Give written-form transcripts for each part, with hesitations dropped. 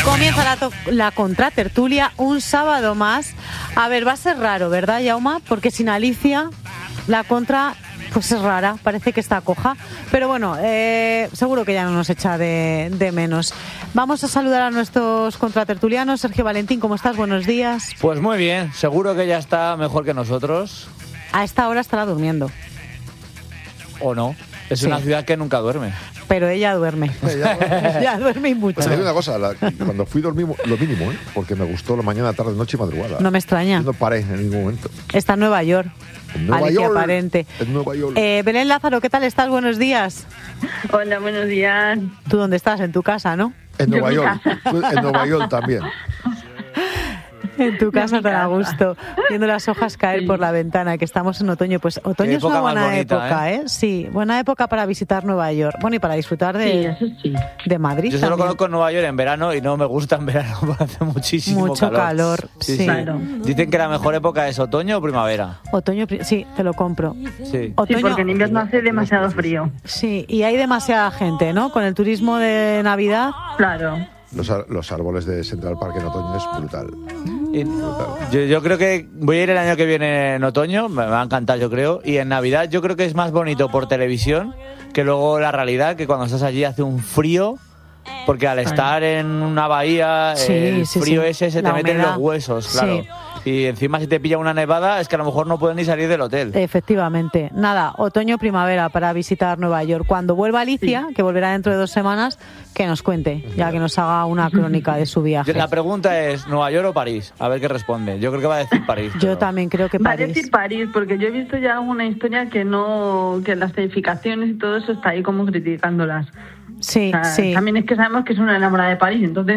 Comienza la contratertulia un sábado más. A ver, va a ser raro, ¿verdad, Jaume? Porque sin Alicia, la contra pues es rara, parece que está coja. Pero bueno, seguro que ya no nos echa de menos. Vamos a saludar a nuestros contratertulianos. Sergio Valentín, ¿cómo estás? Buenos días. Pues muy bien, seguro que ya está mejor que nosotros. A esta hora estará durmiendo. ¿O no? Es Sí. una ciudad que nunca duerme. Pero ella duerme. Ya duerme y mucho. Pues te digo una cosa, cuando fui dormí lo mínimo, porque me gustó la mañana, tarde, noche y madrugada. No me extraña. Yo no paré en ningún momento. Está en Nueva York. En Nueva Alicia York. Parente. En Nueva York. Belén Lázaro, ¿qué tal estás? Buenos días. Hola, buenos días. ¿Tú dónde estás? En tu casa, ¿no? En Nueva en mi York. En Nueva York también. En tu casa mi tan a casa. gusto, viendo las hojas caer Sí. por la ventana, que estamos en otoño. Pues otoño Qué es una época más buena bonita, época, ¿eh? Sí, buena época para visitar Nueva York. Bueno, y para disfrutar Sí, eso sí. de Madrid Yo solo también. conozco Nueva York en verano y no me gusta en verano porque hace muchísimo Mucho calor, sí. Claro. Dicen que la mejor época es otoño o primavera. Otoño, sí, te lo compro. Sí. Sí, Otoño, porque en invierno hace demasiado frío. sí, y hay demasiada gente, ¿no? Con el turismo de Navidad. Claro. Los árboles de Central Park en otoño es brutal. Y yo creo que voy a ir el año que viene en otoño, me va a encantar yo creo, y en Navidad yo creo que es más bonito por televisión que luego la realidad, que cuando estás allí hace un frío, porque al estar en una bahía, Sí, el sí, frío sí. ese se te La mete en humedad. los huesos, claro. Sí. Y encima si te pilla una nevada es que a lo mejor no puedes ni salir del hotel. Efectivamente. Nada, otoño, primavera para visitar Nueva York. Cuando vuelva Alicia, que volverá dentro de 2 semanas, que nos cuente, ya que nos haga una crónica de su viaje. La pregunta es, ¿Nueva York o París? A ver qué responde. Yo creo que va a decir París. Yo pero- también creo que Va a París. decir París, porque yo he visto ya una historia que no, que las edificaciones y todo eso está ahí como criticándolas. Sí, O sea, sí. También es que sabemos que es una enamorada de París, entonces.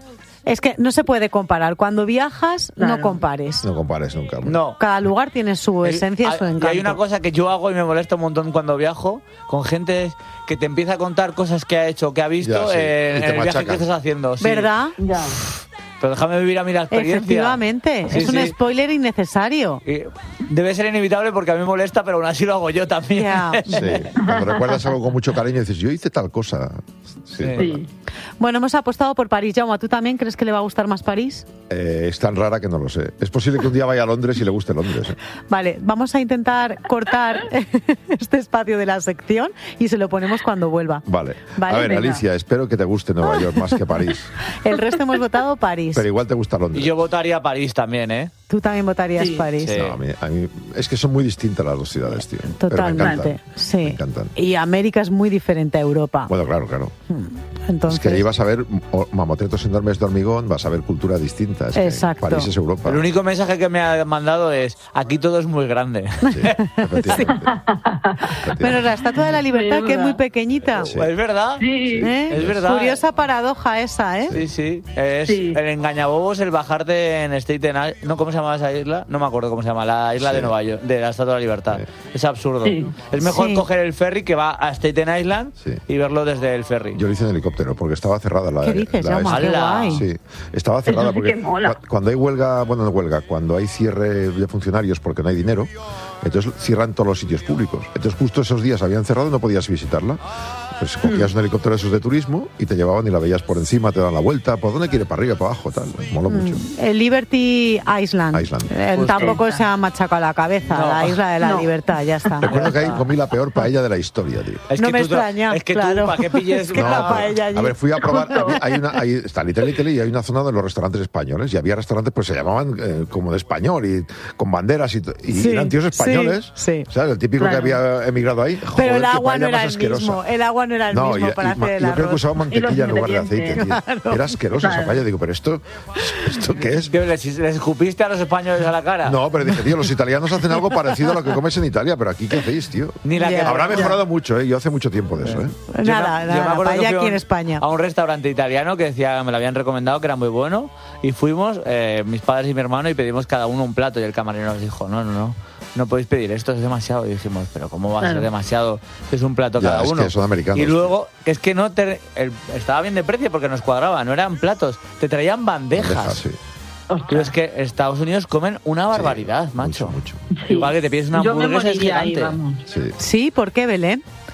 Es que no se puede comparar. Cuando viajas, no Claro. compares. No compares nunca. No. Cada lugar tiene su esencia, su Y encanto. hay una cosa que yo hago y me molesta un montón cuando viajo, con gente que te empieza a contar cosas que ha hecho, que ha visto Ya, sí. Y en te el viaje machacan. que estás haciendo. Sí. ¿Verdad? Ya. Pero déjame vivir a mí la experiencia. Efectivamente. Sí, es un sí. spoiler innecesario. Y debe ser inevitable porque a mí me molesta, pero aún así lo hago yo también. Ya. Sí. Cuando recuerdas algo con mucho cariño dices, yo hice tal cosa. Sí, es Sí. verdad. Bueno, hemos apostado por París. Jaume, ¿tú también crees que le va a gustar más París? Es tan rara que no lo sé. Es posible que un día vaya a Londres y le guste Londres. Vale, vamos a intentar cortar este espacio de la sección y se lo ponemos cuando vuelva. Vale. Vale, A ver, venga. Alicia, espero que te guste Nueva York más que París. El resto hemos votado París. Pero igual te gusta Y Londres. yo votaría París también, ¿eh? Tú también votarías Sí. París. Sí. No, a mí- es que son muy distintas las dos ciudades, tío. Pero me Totalmente, encantan. sí. Me encantan. Y América es muy diferente a Europa. Bueno, claro. Entonces, Es que ahí vas a ver mamotretos enormes de hormigón, vas a ver cultura distinta. Es que Exacto. París es Europa. El único mensaje que me ha mandado es, aquí todo es muy grande. Sí, efectivamente. Bueno, la Estatua de la Libertad, que es muy pequeñita. Sí. ¿Es verdad? Sí. ¿Eh? Es verdad. Curiosa paradoja esa, ¿eh? Sí, sí. Es Sí. el engañabobos, el bajarte en Staten Island. No, ¿cómo se llama esa isla? No me acuerdo cómo se llama. La isla Sí. de Nueva York, de la Estatua de la Libertad. Sí. Es absurdo. Sí. Es mejor Sí. coger el ferry que va a Staten Island Sí. y verlo desde el ferry. Yo lo hice en helicóptero porque estaba cerrada la. ¿Qué dices, la Jaume? Qué ¡Hala! guay. Sí, estaba cerrada Eso sí porque que mola. cuando hay huelga, bueno, no huelga, cuando hay cierre de funcionarios porque no hay dinero, entonces cierran todos los sitios públicos. Entonces justo esos días habían cerrado y no podías visitarla. Pues cogías un helicóptero de esos de turismo y te llevaban y la veías por encima, te dan la vuelta, ¿por dónde quiere? Para arriba, para abajo, tal. Moló mucho. El Liberty Island. Island. Pues Tampoco se ha machacado la cabeza, No. la isla de la No. Libertad, ya está. Recuerdo que ahí comí la peor paella de la historia, tío. Es No que me tú- extraña, Es que claro. tú, ¿para qué pilles? Es que la paella allí. A ver, fui a probar. Hay está Little Italy y hay una zona de los restaurantes españoles. Y había restaurantes, pues se llamaban como de español y con banderas y Sí, eran tíos españoles. sí, sí. ¿Sabes? El típico Claro. que había emigrado ahí. Pero Joder, el qué agua no paella era más el asquerosa. mismo. El agua no era el No, mismo para hacer el yo creo que arroz. usaban mantequilla en lugar de aceite, tío. ingredientes. Era asquerosa esa Claro. paella. Digo, pero ¿esto qué es? ¿Qué, ¿Les escupiste a los españoles a la cara? No, pero dije, tío, los italianos hacen algo parecido a lo que comes en Italia, pero aquí, ¿qué hacéis, tío? Ni la Ya. que Habrá mejorado mucho, ¿eh? Yo hace mucho tiempo de eso, ¿eh? Yo Nada, me acuerdo que paella fui a aquí un- en España. A un restaurante italiano que decía, me lo habían recomendado, que era muy bueno, y fuimos, mis padres y mi hermano, y pedimos cada uno un plato, y el camarero nos dijo, no podéis pedir esto, es demasiado. Y dijimos, pero ¿cómo va a ser Claro. demasiado? Es un plato Ya, cada es uno. que son americanos. Y luego, que es que no estaba bien de precio porque nos cuadraba, no eran platos, te traían bandejas. Bandeja, sí. Pero es que Estados Unidos comen una barbaridad, Sí, macho. mucho. Igual que te pides una Yo me hamburguesa es moriría ahí, gigante. vamos. Sí. Sí, ¿por qué, Belén?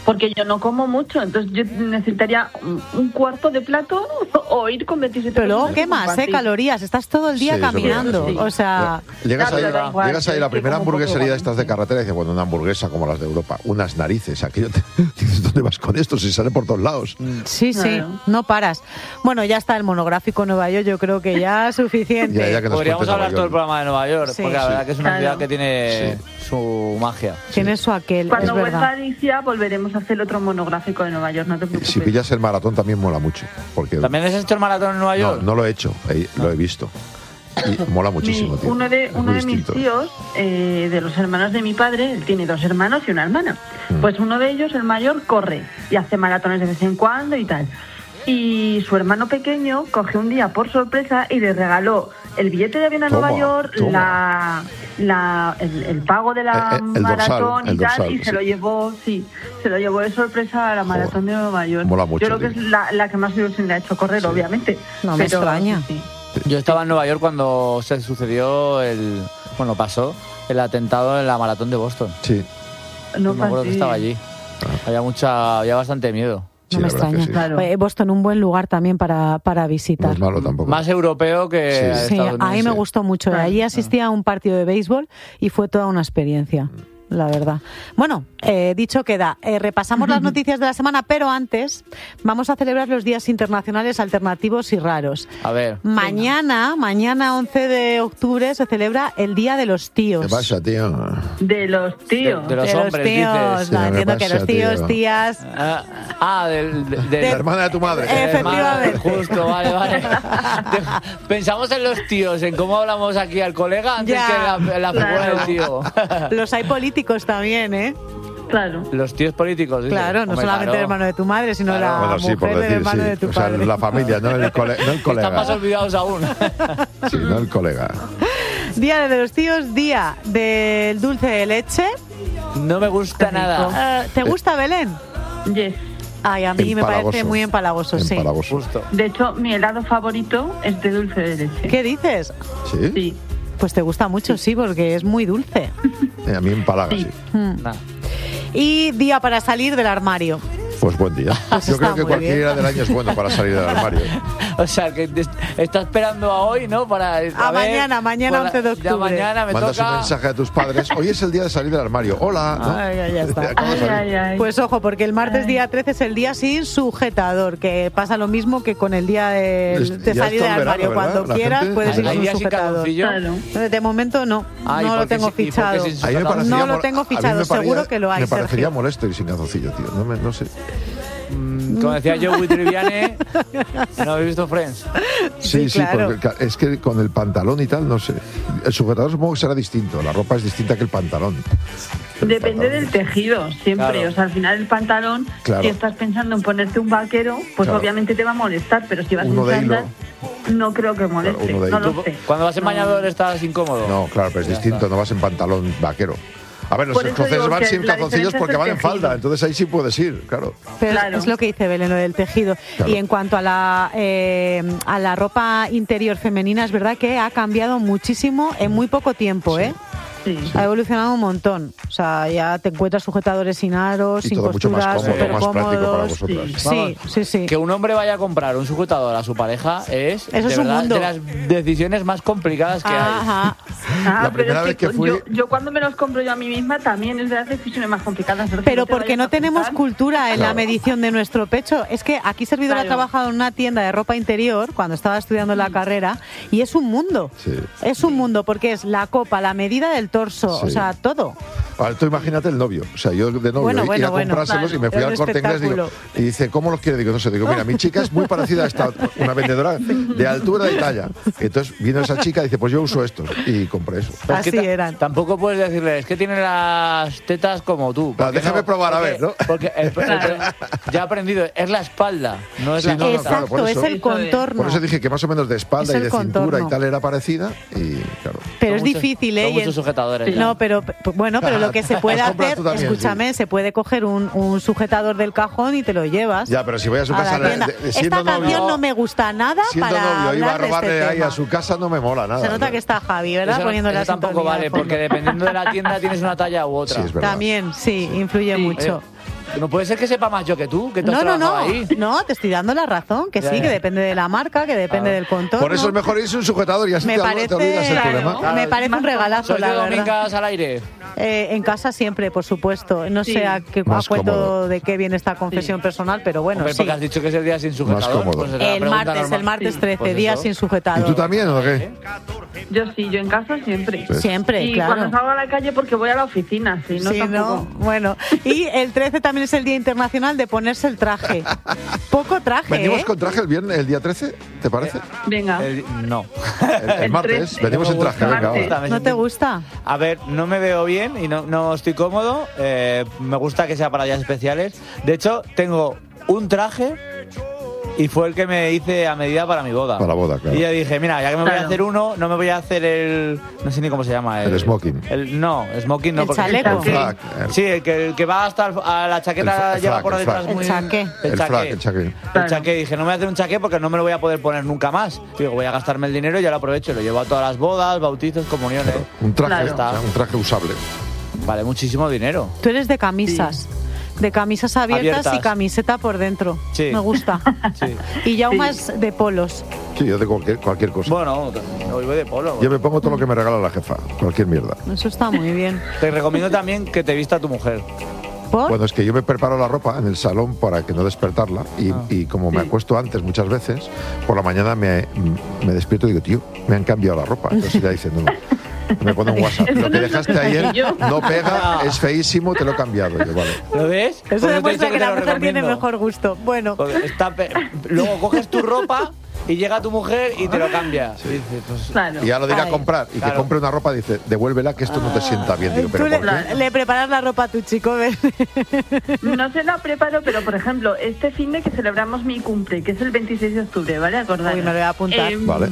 porque yo no como mucho, entonces yo necesitaría un cuarto de plato o ir con 27 Pero luego personas y quemas, compartir. calorías, estás todo el día Sí, eso es caminando, verdad, sí. o sea... Llegas Claro, ahí, da igual, llegas ahí, la sí, primera como un poco hamburguesería de igual. estas de carretera, y dices, bueno, una hamburguesa como las de Europa, unas narices, aquello dices, ¿dónde vas con esto? Si sale por todos lados. Sí, Claro. no paras. Bueno, ya está el monográfico Nueva York, yo creo que ya es suficiente. Ya que nos Podríamos cuentes hablar Nueva todo el York. programa de Nueva York, Sí. porque la verdad que es una Claro. ciudad que tiene su magia. Tiene su aquel, Cuando es vuelva a verdad. Alicia volveremos a hacer otro monográfico de Nueva York, no te preocupes. Si pillas el maratón también mola mucho. Porque ¿También has hecho el maratón en Nueva no, York? no lo he hecho, lo he visto. Y mola muchísimo, tío. Uno de Es muy mis distinto. tíos, de los hermanos de mi padre, él tiene 2 hermanos y una hermana. Pues uno de ellos, el mayor, corre y hace maratones de vez en cuando y tal. Y su hermano pequeño cogió un día por sorpresa y le regaló el billete de avión a Toma, Nueva York, toma. el pago de la El dorsal, maratón y el tal, dorsal, y sí. se lo llevó de sorpresa a la maratón de Nueva York. Mola mucho, Yo creo que tío. es la que más ilusión le ha hecho correr, obviamente. No me extraña. sí. Yo estaba en Nueva York cuando se sucedió pasó el atentado en la maratón de Boston. Sí, No Me acuerdo que fastidies. estaba allí. Había bastante miedo. sí, No me la verdad que extraña. sí. Claro. Boston, un buen lugar también para No visitar. es malo tampoco. Más europeo que Sí. Sí, estadounidense. a mí me gustó mucho. Claro. Allí asistí a un partido de béisbol y fue toda una experiencia, la verdad. Bueno, dicho queda, repasamos las noticias de la semana, pero antes vamos a celebrar los días internacionales alternativos y raros. A ver. Mañana 11 de octubre, se celebra el Día de los Tíos. ¿Qué pasa, tío? De los tíos. De los De hombres, tíos, dices. no, Sí, entiendo ¿qué que pasa, los tíos, tío? tías... La hermana de tu madre. Efectivamente. Justo, vale. Pensamos en los tíos, en cómo hablamos aquí al colega antes Ya. que la figura Claro. del tío. Los hay políticos también, ¿eh? Claro. Los tíos políticos, dices. Claro, no Hombre, solamente claro. el hermano de tu madre, sino Claro. la Bueno, sí, mujer por del decir, hermano sí. de tu O sea, padre. la familia, no el Están más colega. olvidados aún. Sí, no el colega. Día de los tíos, día del dulce de leche. No me gusta nada. ¿Te gusta, Belén? Yes. Ay, a mí me Empalagoso. parece muy empalagoso, sí. Empalagoso. Justo. De hecho, mi helado favorito es de dulce de leche. ¿Qué dices? ¿Sí? Sí. Pues te gusta mucho, sí, porque es muy dulce. A mí empalaga, sí. Nada. Y día para salir del armario. Pues buen día. Pues Yo está creo que muy cualquier bien. día del año es bueno para salir del armario. O sea, que está esperando a hoy, ¿no? Para A mañana, 11 de Ya octubre. mañana me Mandas un toca. mensaje a tus padres. Hoy es el día de salir del armario. Hola. ¿no? Ay, ya está. Acabo de Ay, salir. ay, ay. Pues ojo, porque el martes Ay. día 13 es el día sin sujetador, que pasa lo mismo que con el día de Ya salir está del el verano, armario. ¿verdad? Cuando La quieras gente- puedes ir ¿Hay sin días sin sujetador. calzoncillo? Claro. De momento no, Ah, ¿y no por lo qué tengo sí- y por qué fichado. sin A mí me sujetador? parecería No lo mol- tengo a mí me fichado, parecía- seguro que lo hay, Me parecería Sergio. molesto ir sin calzoncillo, tío. No sé. Como decía Joey Triviane, ¿no habéis visto Friends? Sí, sí, claro. porque es que con el pantalón y tal, no sé. El sujetador supongo que será distinto. La ropa es distinta que el pantalón. Depende del tejido, siempre. Claro. O sea, al final el pantalón, Claro. si estás pensando en ponerte un vaquero, pues Claro. obviamente te va a molestar, pero si vas Uno en de hilo. chándal, no creo que moleste. uno de No hilo. lo sé. Cuando vas en No. bañador estás incómodo. No, claro, pero es Ya distinto. está. No vas en pantalón vaquero. A ver, los Por eso escoceses digo van que sin la calzoncillos diferencia porque es el van en falda. tejido. Entonces ahí sí puedes ir, claro. Pero Claro. es lo que dice Belén, lo del tejido. Claro. Y en cuanto a la ropa interior femenina, es verdad que ha cambiado muchísimo en muy poco tiempo, ¿eh? Sí. Ha evolucionado un montón. O sea, ya te encuentras sujetadores sin aros, Y sin todo mucho más costuras, cómodo, súper más práctico para cómodos. vosotras. Sí, sí, sí. Que un hombre vaya a comprar un sujetador a su pareja es, Eso es de un verdad, mundo. de las decisiones más complicadas que hay. Ajá. Ah, La primera pero vez es que fui- yo cuando me los compro yo a mí misma también es de las decisiones más complicadas. Pero porque no tenemos cultura en la Claro. medición de nuestro pecho. Es que aquí Servidor ha Claro. trabajado en una tienda de ropa interior cuando estaba estudiando la carrera y es un mundo. Sí. Es un mundo porque es la copa, la medida del torso, Sí. o sea, todo. Ahora, tú imagínate el novio. O sea, yo de novio Bueno, ir bueno, a bueno. comprárselos y me fui Era al un Corte Inglés digo, espectáculo. y dice, ¿cómo los quiere? Digo, no sé. Digo, mira, mi chica es muy parecida a esta, una vendedora de altura y talla. Entonces vino esa chica y dice, pues yo uso estos. Y compré eso. Pero es que Así eran. Tampoco puedes decirle, es que tiene las tetas como tú. Claro, porque déjame probar, a ver, ¿no? Porque ya he aprendido, es la espalda, no es Sí, la no, no, teta. claro, Exacto, por es eso- el contorno. Por eso dije que más o menos de espalda Es y de el cintura contorno. y tal era parecida. Y claro. Pero es Son muchos- difícil, ¿eh? son Y muchos en- sujetadores ya. No, pero bueno, pero lo que se puede Has comprado hacer, tú también, escúchame, se puede coger un sujetador del cajón y te lo llevas. Ya, pero si voy a su a casa la tienda. siendo Esta canción novio, no me gusta nada siendo para novio, iba a hablar de robarle este ahí tema. a su casa, no me mola nada. Se nota ¿no? que está Javi, ¿verdad? Eso, Poniendo la eso tampoco sintonía vale, de fondo. porque dependiendo de la tienda tienes una talla u otra. Sí, es verdad. También, sí, influye mucho. No puede ser que sepa más yo que tú, que tú has trabajado ahí. No, te estoy dando la razón, que Ya, sí, ya. que depende de la marca, que depende del contorno. Por eso es mejor irse un sujetador y así Me te parece, olvidas el problema. Claro. me parece un regalazo, ¿Soy la de verdad. Domingas al aire? En casa siempre, por supuesto. No Sí. sé a Más cuento cómodo. de qué viene esta confesión personal, pero bueno, Hombre, sí. porque has dicho que es el día sin sujetador. cómodo. pues es la El pregunta martes, normal. el martes Sí. 13, Pues día eso. sin ¿Y sujetador. tú también o qué? Yo sí, yo en casa siempre. Sí. Siempre, Y claro. cuando salgo a la calle porque voy a la oficina, sí, no Sí, tampoco. ¿no? Bueno, y el 13 también es el Día Internacional de ponerse el traje. Poco traje, ¿Venimos ¿eh? con traje el día 13? ¿Te parece? Venga. No. El martes. 13. Venimos en traje, venga. Martes. va. ¿No te gusta? A ver, no me veo bien y no estoy cómodo. Me gusta que sea para días especiales. De hecho, tengo un traje y fue el que me hice a medida para mi boda. Para la boda, claro. Y yo dije, mira, ya que me voy a Claro. hacer uno, no me voy a hacer el... No sé ni cómo se llama. El smoking. No, smoking no. El porque- chaleco. El frac. Sí, el que va hasta a la chaqueta El lleva frac, por el detrás frac. muy... El chaqué. El frac, el chaqué. El chaqué, dije, no me voy a hacer un chaqué porque no me lo voy a poder poner nunca más. Digo, voy a gastarme el dinero y ya lo aprovecho. Lo llevo a todas las bodas, bautizos, comuniones. Un traje, Claro. o sea, un traje usable. Vale, muchísimo dinero. Tú eres de camisas. De camisas abiertas, Abiertas. y camiseta por dentro. Sí. Me gusta. Sí. Y Jaume Sí. es de polos. Sí, yo de cualquier cosa. Bueno, hoy voy de polo. Yo me pongo todo lo que me regala la jefa, cualquier mierda. Eso está muy bien. Te recomiendo también que te vista tu mujer. ¿Por? Bueno, es que yo me preparo la ropa en el salón para que no despertarla Ah. y como me acuesto antes muchas veces, por la mañana me despierto y digo, tío, me han cambiado la ropa. Entonces ella dice, no, me pone un WhatsApp. Eso Lo que no es dejaste lo ayer sencillo. no pega, es feísimo, te lo he cambiado. Y yo, vale. ¿Lo ves? Por Eso te he demuestra dicho que te la lo mujer tiene recomiendo. mejor gusto. Bueno, Porque luego coges tu ropa y llega tu mujer y te lo cambia. Y dices, pues, Claro. Y ya lo de ir a Ay. comprar y que Claro. compre una ropa, dice, devuélvela que esto no te sienta bien. Digo, tú pero le, ¿por qué? le preparas la ropa a tu chico. ¿ves? No se la preparo, pero por ejemplo, este fin de que celebramos mi cumple, que es el 26 de octubre, ¿vale? Acordaros. Uy, me lo voy a apuntar. Vale.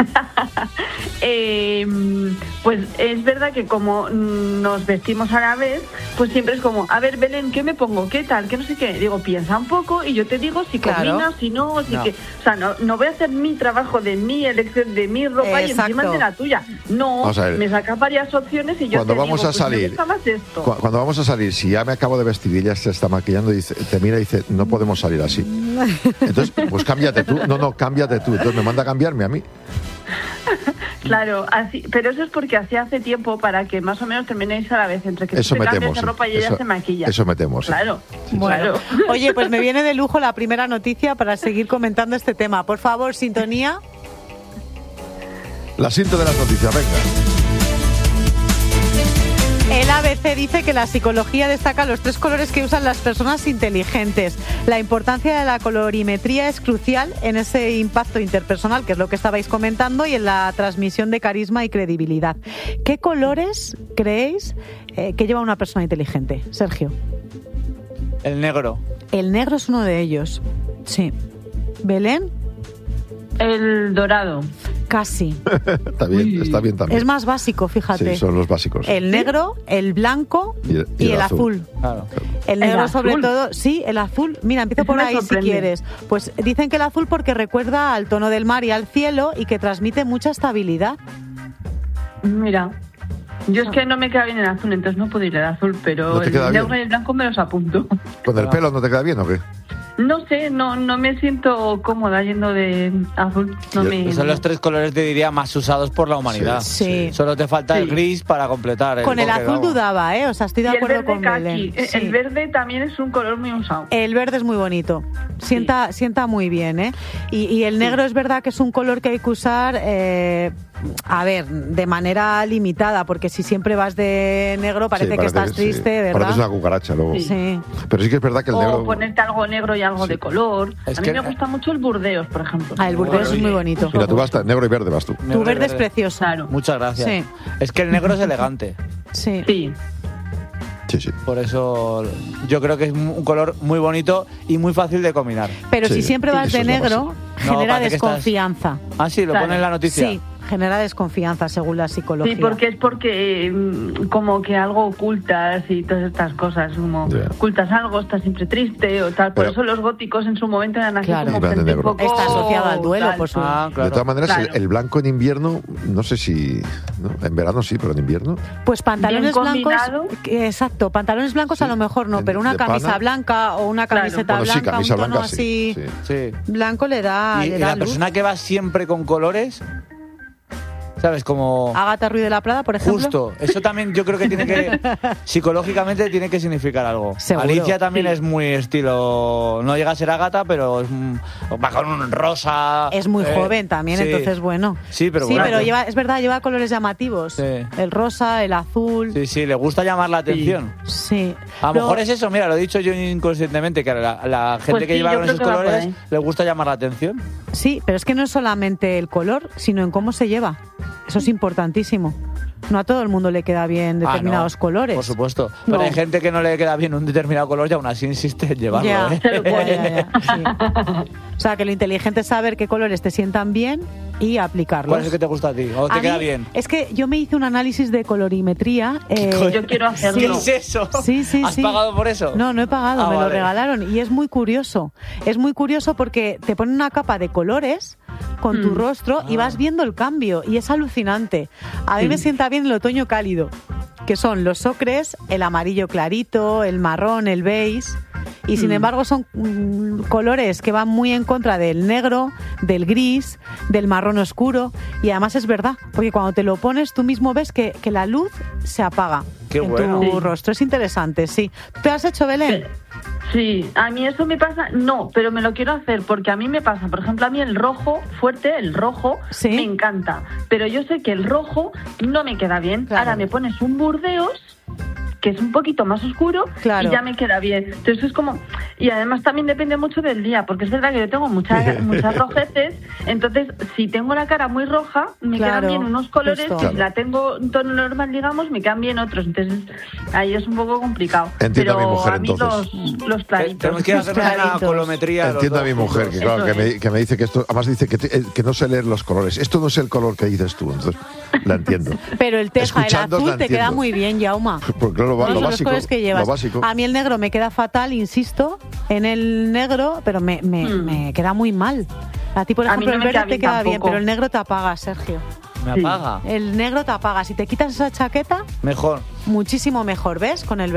Pues es verdad que como nos vestimos a la vez, pues siempre es como, a ver, Belén, ¿qué me pongo? ¿Qué tal? ¿Qué no sé qué? Digo, piensa un poco y yo te digo si Claro. combinas, si no, si No. que... O sea, no voy a hacer mi trabajo de mi elección, de mi ropa y Exacto. encima de la tuya. No, Vamos a ver. me saca varias opciones y yo Cuando te vamos digo, a pues, me salir, gusta más esto. Cuando vamos a salir, si ya me acabo de vestir y ella se está maquillando, dice, te mira y dice, no podemos salir así. Entonces, pues cámbiate tú. No, cámbiate tú. Entonces me manda a cambiarme a mí. Claro, así, pero eso es porque así hace tiempo para que más o menos terminéis a la vez entre que Eso tú te cambias metemos. de ropa y ella Eso- se maquilla. Eso metemos. Claro, Bueno, claro. oye, pues me viene de lujo la primera noticia para seguir comentando este tema. Por favor, sintonía. La cinta de las noticias, venga. El ABC dice que la psicología destaca los 3 colores que usan las personas inteligentes. La importancia de la colorimetría es crucial en ese impacto interpersonal, que es lo que estabais comentando, y en la transmisión de carisma y credibilidad. ¿Qué colores creéis que lleva una persona inteligente? Sergio. el negro. El negro es uno de ellos. Sí. ¿Belén? El dorado. Casi. Está bien también. Es más básico, fíjate. Sí, son los básicos. El negro, el blanco Y y el azul. Claro. El negro sobre azul? todo, sí, el azul. Mira, empiezo Eso por me ahí si sorprende. quieres. Pues dicen que el azul porque recuerda al tono del mar y al cielo y que transmite mucha estabilidad. Mira, yo es que no me queda bien el azul, entonces no puedo ir al azul, pero ¿No te queda el negro bien? y el blanco me los apunto. ¿Con el pelo no te queda bien o qué? No sé, no me siento cómoda yendo de azul. No Y me... Son los 3 colores, te diría, más usados por la humanidad. Sí. Solo te falta el Sí. gris para completar. Con el porque, azul vamos, dudaba, ¿eh? O sea, estoy de Y el acuerdo verde con caqui. Belén. Sí. El verde también es un color muy usado. El verde es muy bonito, sienta muy bien, ¿eh? Y el negro es verdad que es un color que hay que usar, a ver, de manera limitada, porque si siempre vas de negro parece Sí, que estás triste, ¿verdad? Pareces una cucaracha luego. Sí. Pero sí que es verdad que el O negro... ponerte algo negro y algo de color. Es a mí que- me gusta mucho el burdeos, por ejemplo. Ah, el burdeos es muy bonito. Mira, tú vas negro y verde vas tú. Tu negro y verde es precioso. Claro. Muchas gracias. Sí. Es que el negro es elegante. Sí. Sí. Sí, sí. Por eso yo creo que es un color muy bonito y muy fácil de combinar. Pero Sí, si siempre vas eso de es lo negro, básico. No, genera parece que estás- desconfianza. Ah, sí, lo Claro. pone en la noticia. Sí, genera desconfianza según la psicología. Sí, porque como que algo ocultas y todas estas cosas, como ocultas algo, estás siempre triste o tal. Por eso los góticos en su momento eran así como gente un poco... Está asociado al duelo, tal. por su... Claro. De todas maneras, el blanco en invierno, no sé si... ¿no? En verano sí, pero en invierno... Pues pantalones blancos... Exacto, pantalones blancos sí, a lo mejor no, pero una camisa pana. blanca o una camiseta bueno, blanca, camisa un tono blanca, así Sí. blanco le da Y le da la luz. persona que va siempre con colores, ¿sabes? Como... Ágata Ruiz de la Prada, por ejemplo. Justo, eso también yo creo que tiene que, psicológicamente tiene que significar algo. Seguro. Alicia también es muy estilo, no llega a ser Ágata, pero va con un rosa. Es muy joven también, sí. entonces bueno. Sí, pero sí, bueno. pero es verdad, lleva colores llamativos. Sí. El rosa, el azul. Sí, le gusta llamar la atención. Sí. A lo mejor es eso, mira, lo he dicho yo inconscientemente, que a la gente Pues que sí, lleva yo con creo esos que va por colores ahí. le gusta llamar la atención. Sí, pero es que no es solamente el color, sino en cómo se lleva. Eso es importantísimo. No a todo el mundo le queda bien determinados no, colores. Por supuesto. Pero No. hay gente que no le queda bien un determinado color y aún así insiste en llevarlo. Ya, ¿eh? Se lo pone. ya, sí. O sea, que lo inteligente es saber qué colores te sientan bien y aplicarlos. ¿Cuál es el que te gusta a ti? ¿O te A queda mí, bien? Es que yo me hice un análisis de colorimetría. Yo quiero hacerlo. ¿Qué es eso? Sí. ¿Has pagado por eso? No he pagado, Ah, me lo vale. regalaron y es muy curioso. Es muy curioso porque te ponen una capa de colores con tu rostro y vas viendo el cambio y es alucinante. A mí me sienta bien el otoño cálido, que son los ocres, el amarillo clarito, el marrón, el beige. Y sin embargo son colores que van muy en contra del negro, del gris, del marrón oscuro. Y además es verdad, porque cuando te lo pones tú mismo ves que la luz se apaga Qué en bueno. tu Sí. rostro. Es interesante, sí. ¿Te has hecho, Belén? Sí, a mí eso me pasa, no, pero me lo quiero hacer porque a mí me pasa, por ejemplo, a mí el rojo fuerte, el rojo, Sí. me encanta, pero yo sé que el rojo no me queda bien. Claro. Ahora me pones un Burdeos que es un poquito más oscuro Claro. y ya me queda bien. Entonces es como... Y además también depende mucho del día, porque es verdad que yo tengo muchas rojeces, entonces si tengo la cara muy roja, me Claro, quedan bien unos colores, justo. y Claro. si la tengo en tono normal, digamos, me quedan bien otros. Entonces ahí es un poco complicado. Entiendo a pero mi mujer, a mí entonces. los claritos. Tenemos que hacer una claritos. colometría. los Entiendo a dos mi mujer, que juntos. claro, Eso que me dice que esto, además dice que no sé leer los colores. Esto no es el color que dices tú, entonces la entiendo. Pero el teja, el Escuchándos azul la te queda entiendo. muy bien, Yauma. Porque claro, Todos lo los básico, colores que llevas. lo básico. A mí el negro me queda fatal, insisto, en el negro, pero me queda muy mal. A ti, por A mí ejemplo, no el me verde queda te bien queda bien, tampoco. pero el negro te apaga, Sergio. Me Sí. apaga. El negro te apaga. Si te quitas esa chaqueta, Mejor. muchísimo mejor, ¿ves? Con el